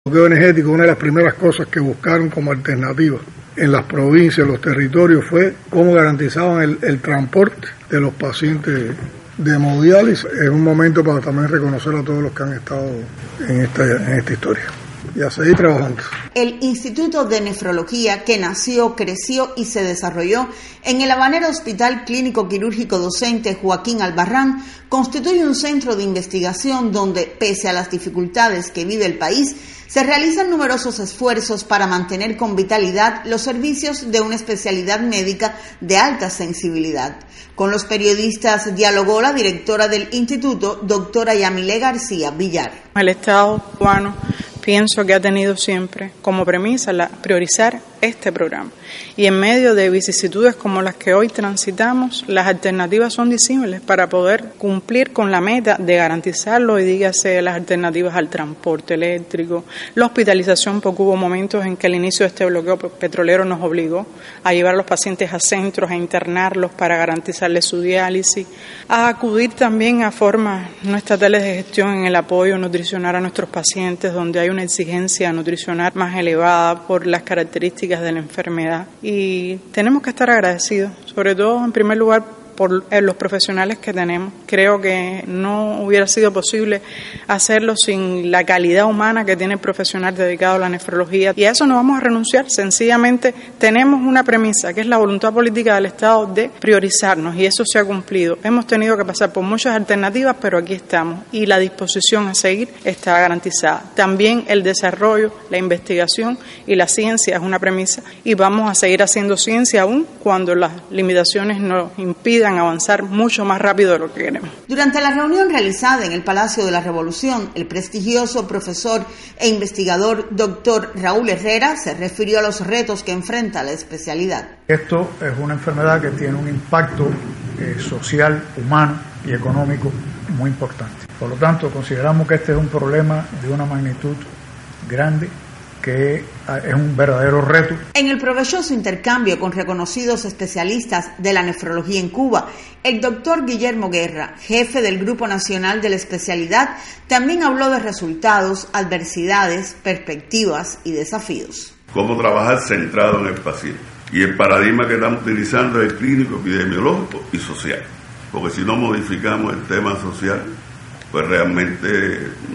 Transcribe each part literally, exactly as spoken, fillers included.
El bloqueo energético, una de las primeras cosas que buscaron como alternativa en las provincias, los territorios, fue cómo garantizaban el, el transporte de los pacientes de hemodiálisis. Es un momento para también reconocer a todos los que han estado en esta, en esta historia y a seguir trabajando. El Instituto de Nefrología, que nació, creció y se desarrolló en el Habanero Hospital Clínico Quirúrgico Docente Joaquín Albarrán, constituye un centro de investigación donde, pese a las dificultades que vive el país, se realizan numerosos esfuerzos para mantener con vitalidad los servicios de una especialidad médica de alta sensibilidad. Con los periodistas dialogó la directora del instituto, doctora Yamile García Villar. El Estado cubano pienso que ha tenido siempre como premisa la priorizar este programa. Y en medio de vicisitudes como las que hoy transitamos, las alternativas son disímiles para poder cumplir con la meta de garantizarlo, y dígase las alternativas al transporte eléctrico, la hospitalización, porque hubo momentos en que el inicio de este bloqueo petrolero nos obligó a llevar a los pacientes a centros, a internarlos para garantizarles su diálisis, a acudir también a formas no estatales de gestión en el apoyo nutricional a nuestros pacientes, donde hay una exigencia nutricional más elevada por las características de la enfermedad, y tenemos que estar agradecidos, sobre todo en primer lugar por los profesionales que tenemos. Creo que no hubiera sido posible hacerlo sin la calidad humana que tiene el profesional dedicado a la nefrología, y a eso no vamos a renunciar. Sencillamente tenemos una premisa, que es la voluntad política del Estado de priorizarnos, y eso se ha cumplido. Hemos tenido que pasar por muchas alternativas, pero aquí estamos, y la disposición a seguir está garantizada. También el desarrollo, la investigación y la ciencia es una premisa, y vamos a seguir haciendo ciencia aún cuando las limitaciones nos impidan avanzar mucho más rápido de lo que queremos. Durante la reunión realizada en el Palacio de la Revolución, el prestigioso profesor e investigador doctor Raúl Herrera se refirió a los retos que enfrenta la especialidad. Esto es una enfermedad que tiene un impacto eh, social, humano y económico muy importante. Por lo tanto, consideramos que este es un problema de una magnitud grande, que es un verdadero reto. En el provechoso intercambio con reconocidos especialistas de la nefrología en Cuba, el doctor Guillermo Guerra, jefe del Grupo Nacional de la Especialidad, también habló de resultados, adversidades, perspectivas y desafíos. Cómo trabajar centrado en el paciente. Y el paradigma que estamos utilizando es el clínico, epidemiológico y social. Porque si no modificamos el tema social, pues realmente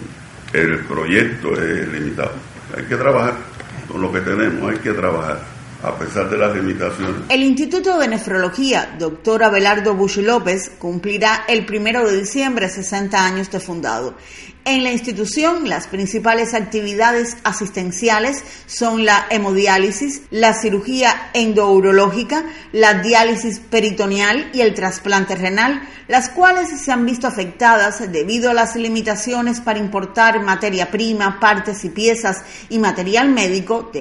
el proyecto es limitado. Hay que trabajar con lo que tenemos, hay que trabajar, a pesar de las limitaciones. El Instituto de Nefrología, doctor Abelardo Bush López, cumplirá el primero de diciembre sesenta años de fundado. En la institución, las principales actividades asistenciales son la hemodiálisis, la cirugía endourológica, la diálisis peritoneal y el trasplante renal, las cuales se han visto afectadas debido a las limitaciones para importar materia prima, partes y piezas y material médico